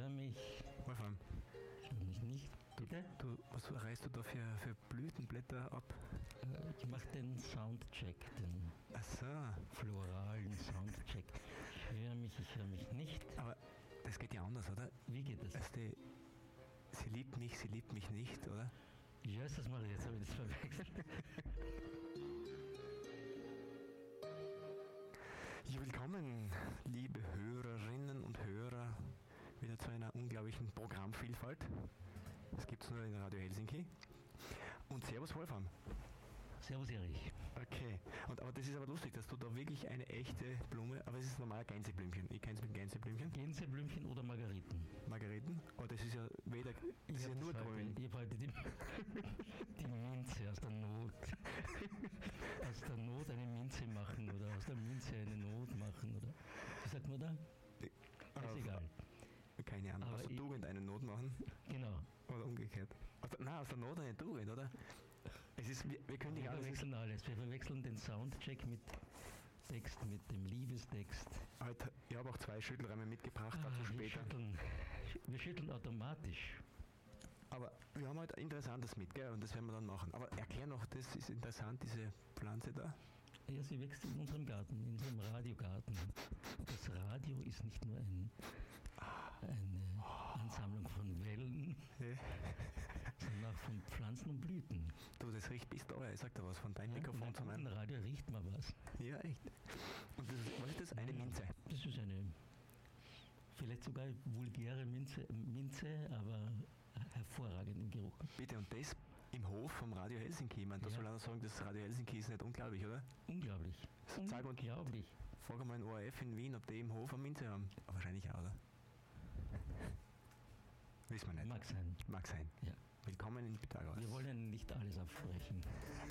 höre mich. Wolfram, Ich höre mich nicht. Bitte? was reißt du da für Blütenblätter ab? Ich mache den Soundcheck, den Ach so, floralen Soundcheck. Ich höre mich nicht. aber das geht ja anders, oder? Wie geht das? Also sie liebt mich nicht, oder? Ja, das mache ich jetzt, habe ich das verwechselt. Ja, willkommen, liebe Hörerinnen und Hörer, wieder zu einer unglaublichen Programmvielfalt. Das gibt es nur in Radio Helsinki. Und Servus Wolfram. Servus Erich. Okay, aber das ist aber lustig, dass du da wirklich eine echte Blume, aber es ist normal Gänseblümchen. Ich kenne es mit Gänseblümchen. Gänseblümchen oder Margariten? Margariten, aber das ist ja weder, das ist ja nur grün. Ich habe heute die Minze aus der Not. Aus der Not eine Minze machen oder aus der Minze eine Not machen, oder? Wie sagt man da? Ist egal. Keine Ahnung, Aber aus der Tugend eine Not machen. Genau. Oder umgekehrt. Aus der Not eine Tugend, oder? Es ist, wir können nicht Wir alles. verwechseln alles. Wir verwechseln den Soundcheck mit Text, mit dem Liebestext. Heute, ich habe auch 2 Schüttelreime mitgebracht, dazu später. Wir schütteln automatisch. Aber wir haben heute Interessantes mit, gell? Und das werden wir dann machen. Aber erklär noch, das ist interessant, diese Pflanze da. Ja, sie wächst in unserem Garten, in unserem Radiogarten. Das Radio ist nicht nur eine Ansammlung von Wellen, sondern auch von Pflanzen und Blüten. Du, das riecht bis da, ich sag dir was, von deinem Mikrofon zu meinem. meinem. Radio riecht man was. Ja, echt. Und was ist das? Eine Minze? Das ist eine, vielleicht sogar vulgäre Minze, aber hervorragend im Geruch. Bitte, und das im Hof vom Radio Helsinki. Ich meine, da soll einer sagen, das Radio Helsinki ist nicht unglaublich, oder? Unglaublich. Sag mal, unglaublich. Frag mal einen ORF in Wien, ob die im Hof eine Minze haben. Aber wahrscheinlich auch, oder? Wissen wir nicht. Mag sein. Mag sein. Ja. Willkommen in Pythagoras. Wir wollen nicht alles aufsprechen.